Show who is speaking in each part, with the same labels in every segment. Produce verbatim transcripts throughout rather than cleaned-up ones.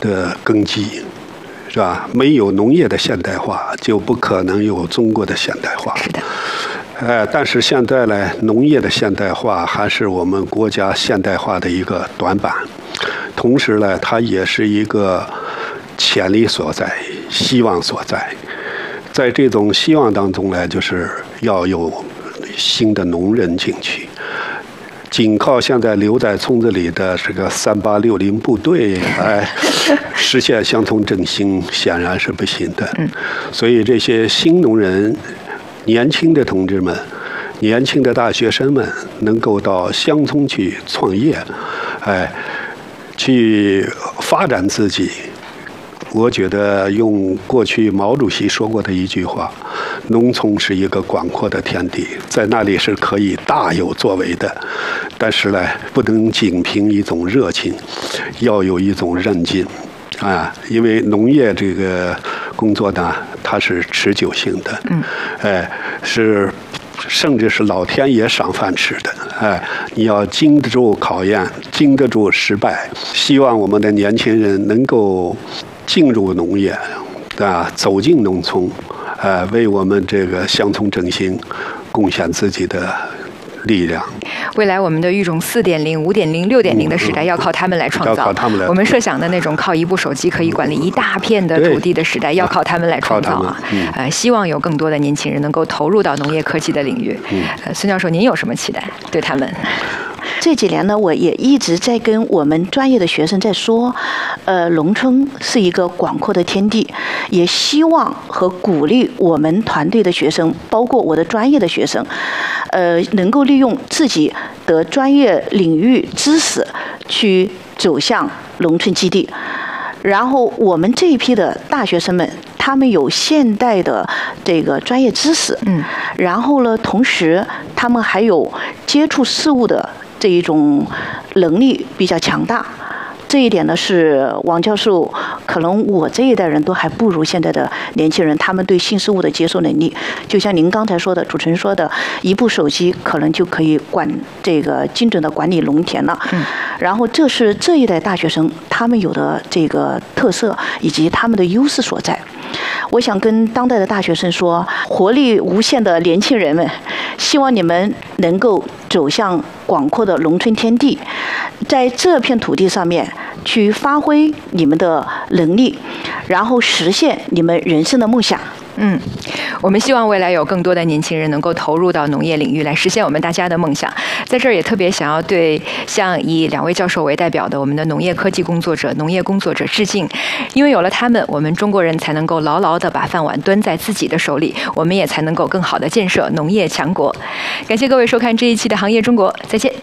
Speaker 1: 的根基，是吧？没有农业的现代化，就不可能有中国的现代化。
Speaker 2: 是的。
Speaker 1: 呃，但是现在呢，农业的现代化还是我们国家现代化的一个短板，同时呢，它也是一个潜力所在、希望所在。在这种希望当中呢，就是要有新的农人进去。仅靠现在留在村子里的这个三八六零部队，哎，实现乡村振兴显然是不行的。所以这些新农人。年轻的同志们，年轻的大学生们能够到乡村去创业，哎，去发展自己。我觉得用过去毛主席说过的一句话：“农村是一个广阔的天地，在那里是可以大有作为的。但是呢，不能仅凭一种热情，要有一种韧劲。”啊，因为农业这个工作呢，它是持久性的，嗯，哎，是甚至是老天爷赏饭吃的，哎，你要经得住考验，经得住失败。希望我们的年轻人能够进入农业，啊，走进农村，呃，为我们这个乡村振兴贡献自己的力量。
Speaker 2: 未来我们的育种四点零、五点零、六点零的时代，要靠他们来创造。
Speaker 1: 要靠他们来。
Speaker 2: 我们设想的那种靠一部手机可以管理一大片的土地的时代，要靠他们来创造啊！嗯、呃，希望有更多的年轻人能够投入到农业科技的领域。嗯、呃，孙教授，您有什么期待？对他们？
Speaker 3: 这几年呢，我也一直在跟我们专业的学生在说，呃，农村是一个广阔的天地，也希望和鼓励我们团队的学生，包括我的专业的学生，呃，能够利用自己的专业领域知识去走向农村基地。然后我们这一批的大学生们，他们有现代的这个专业知识，嗯，然后呢，同时他们还有接触事物的这一种能力比较强大。这一点呢，是王教授，可能我这一代人都还不如现在的年轻人，他们对新事物的接受能力，就像您刚才说的，主持人说的，一部手机可能就可以管这个精准的管理农田了。嗯。然后这是这一代大学生他们有的这个特色以及他们的优势所在。我想跟当代的大学生说，活力无限的年轻人们，希望你们能够走向广阔的农村天地，在这片土地上面去发挥你们的能力，然后实现你们人生的梦想。
Speaker 2: 嗯，我们希望未来有更多的年轻人能够投入到农业领域来实现我们大家的梦想。在这儿也特别想要对像以两位教授为代表的我们的农业科技工作者、农业工作者致敬，因为有了他们，我们中国人才能够牢牢地把饭碗端在自己的手里，我们也才能够更好地建设农业强国。感谢各位收看这一期的行业中国，再见。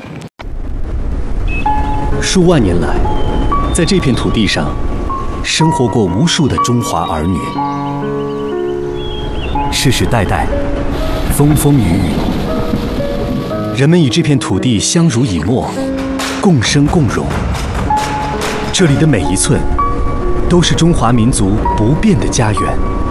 Speaker 4: 数万年来，在这片土地上生活过无数的中华儿女。世世代代，风风雨雨，人们与这片土地相濡以沫，共生共荣。这里的每一寸，都是中华民族不变的家园。